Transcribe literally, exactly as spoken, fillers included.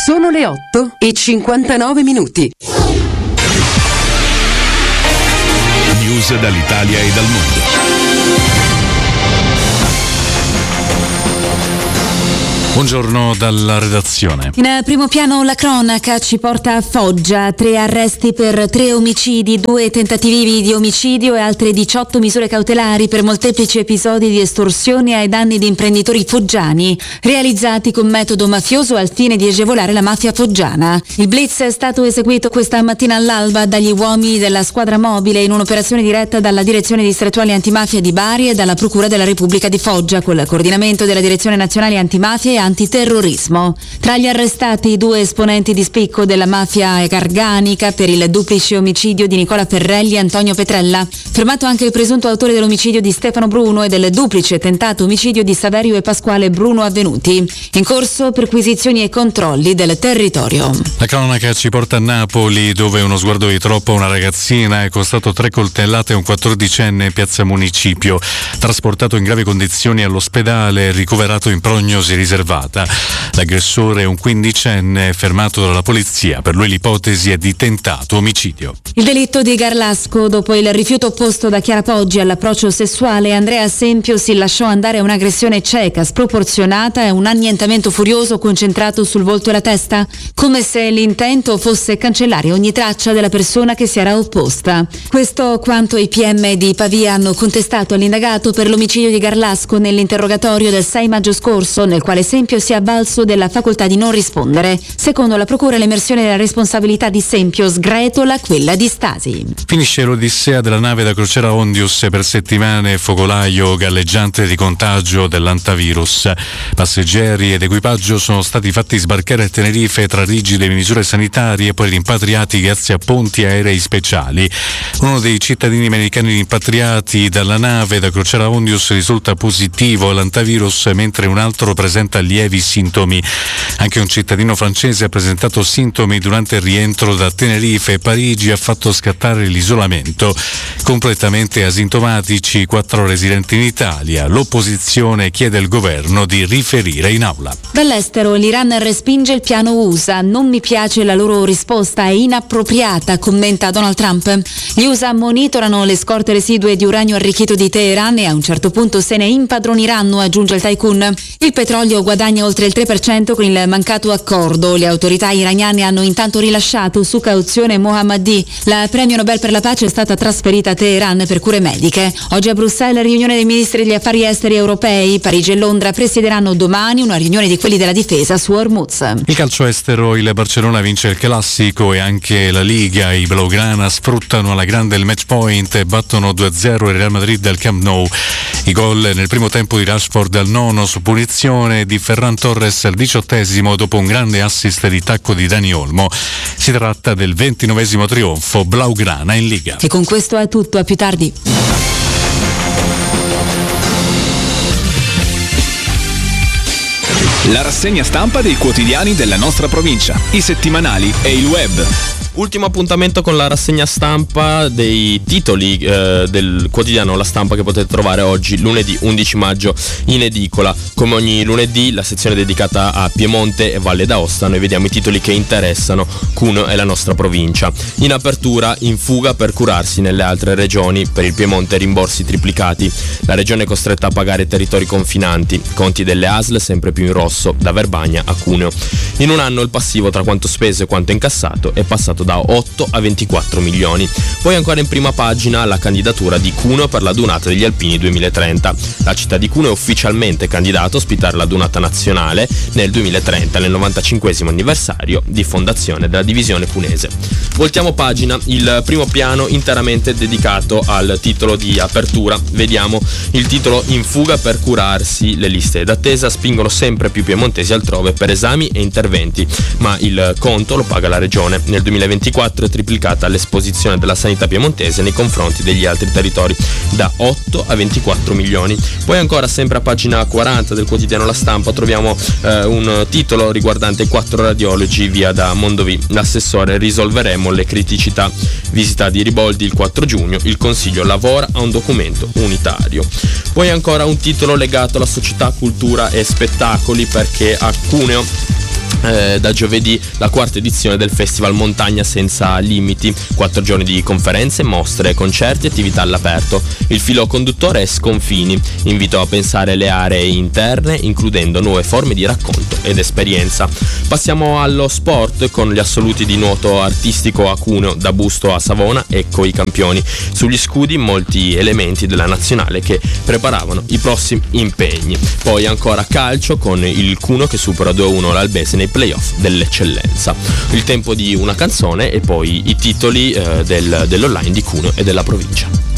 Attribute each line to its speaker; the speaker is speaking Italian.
Speaker 1: Sono le otto e cinquantanove minuti.
Speaker 2: News dall'Italia e dal mondo. Buongiorno dalla redazione.
Speaker 3: In primo piano la cronaca ci porta a Foggia, tre arresti per tre omicidi, due tentativi di omicidio e altre diciotto misure cautelari per molteplici episodi di estorsione ai danni di imprenditori foggiani, realizzati con metodo mafioso al fine di agevolare la mafia foggiana. Il blitz è stato eseguito questa mattina all'alba dagli uomini della squadra mobile in un'operazione diretta dalla Direzione Distrettuale Antimafia di Bari e dalla Procura della Repubblica di Foggia, col coordinamento della Direzione Nazionale Antimafia e antiterrorismo. Tra gli arrestati due esponenti di spicco della mafia garganica per il duplice omicidio di Nicola Ferrelli e Antonio Petrella. Fermato anche il presunto autore dell'omicidio di Stefano Bruno e del duplice tentato omicidio di Saverio e Pasquale Bruno avvenuti. In corso perquisizioni e controlli del territorio.
Speaker 2: La cronaca ci porta a Napoli, dove uno sguardo di troppo a una ragazzina è costato tre coltellate a un quattordicenne in piazza Municipio. Trasportato in gravi condizioni all'ospedale, ricoverato in prognosi riservata. L'aggressore è un quindicenne fermato dalla polizia. Per lui l'ipotesi è di tentato omicidio.
Speaker 3: Il delitto di Garlasco. Dopo il rifiuto opposto da Chiara Poggi all'approccio sessuale, Andrea Sempio si lasciò andare a un'aggressione cieca, sproporzionata e un annientamento furioso concentrato sul volto e la testa, come se l'intento fosse cancellare ogni traccia della persona che si era opposta. Questo quanto i P M di Pavia hanno contestato all'indagato per l'omicidio di Garlasco nell'interrogatorio del sei maggio scorso, nel quale Sempio si è avvalso della facoltà di non rispondere. Secondo la procura, l'emersione della responsabilità di Sempio sgretola quella di Stasi.
Speaker 2: Finisce l'odissea della nave da crociera Ondius per settimane, focolaio galleggiante di contagio dell'antavirus. Passeggeri ed equipaggio sono stati fatti sbarcare a Tenerife tra rigide misure sanitarie e poi rimpatriati grazie a ponti aerei speciali. Uno dei cittadini americani rimpatriati dalla nave da crociera Ondius risulta positivo all'antavirus, mentre un altro presenta lievi sintomi. Anche un cittadino francese ha presentato sintomi durante il rientro da Tenerife e Parigi ha fatto scattare l'isolamento. Completamente asintomatici quattro residenti in Italia. L'opposizione chiede al governo di riferire in aula.
Speaker 3: Dall'estero l'Iran respinge il piano U S A. Non mi piace la loro risposta, è inappropriata, commenta Donald Trump. Gli U S A monitorano le scorte residue di uranio arricchito di Teheran e a un certo punto se ne impadroniranno, aggiunge il tycoon. Il petrolio guadagna oltre il tre per cento con il mancato accordo. Le autorità iraniane hanno intanto rilasciato su cauzione Mohammadi. La premio Nobel per la pace è stata trasferita a Teheran per cure mediche. Oggi a Bruxelles riunione dei ministri degli affari esteri europei. Parigi e Londra presiederanno domani una riunione di quelli della difesa su Hormuz.
Speaker 2: Il calcio estero, il Barcellona vince il classico e anche la Liga. I blaugrana sfruttano alla grande il match point e battono due a zero il Real Madrid al Camp Nou. I gol nel primo tempo di Rashford al nono su punizione, di Ferran Torres al diciottesimo dopo un grande assist di tacco di Dani Olmo. Si tratta del ventinovesimo trionfo blaugrana in Liga.
Speaker 3: E con questo è tutto, a più tardi.
Speaker 4: La rassegna stampa dei quotidiani della nostra provincia, i settimanali e il web.
Speaker 5: Ultimo appuntamento con la rassegna stampa dei titoli eh, del quotidiano La Stampa che potete trovare oggi, lunedì undici maggio, in edicola. Come ogni lunedì, la sezione dedicata a Piemonte e Valle d'Aosta. Noi vediamo i titoli che interessano Cuneo e la nostra provincia. In apertura, in fuga per curarsi nelle altre regioni. Per il Piemonte rimborsi triplicati. La regione è costretta a pagare territori confinanti. Conti delle A S L sempre più in rosso, da Verbagna a Cuneo. In un anno il passivo tra quanto speso e quanto incassato è passato da otto a ventiquattro milioni. Poi ancora in prima pagina la candidatura di Cuneo per la Dunata degli Alpini duemilatrenta. La città di Cuneo è ufficialmente candidata a ospitare la Dunata nazionale nel duemilatrenta, nel novantacinquesimo anniversario di fondazione della divisione cunese. Voltiamo pagina, il primo piano interamente dedicato al titolo di apertura. Vediamo il titolo: in fuga per curarsi, le liste d'attesa spingono sempre più piemontesi altrove per esami e interventi, ma il conto lo paga la regione. Nel duemilaventiquattro è triplicata l'esposizione della sanità piemontese nei confronti degli altri territori, da otto a ventiquattro milioni. Poi ancora, sempre a pagina quaranta del quotidiano La Stampa, troviamo eh, un titolo riguardante quattro radiologi via da Mondovì. L'assessore: risolveremo le criticità. Visita di Riboldi il quattro giugno, il Consiglio lavora a un documento unitario. Poi ancora un titolo legato alla società cultura e spettacoli, perché a Cuneo Eh, da giovedì la quarta edizione del Festival Montagna Senza Limiti, quattro giorni di conferenze, mostre, concerti e attività all'aperto. Il filo conduttore è Sconfini, invito a pensare le aree interne includendo nuove forme di racconto ed esperienza. Passiamo allo sport con gli assoluti di nuoto artistico a Cuneo, da Busto a Savona, ecco i campioni. Sugli scudi molti elementi della nazionale che preparavano i prossimi impegni. Poi ancora calcio con il Cuneo che supera due a uno l'Albese nei playoff dell'eccellenza. Il tempo di una canzone e poi i titoli eh, del, dell'online di Cuneo e della provincia.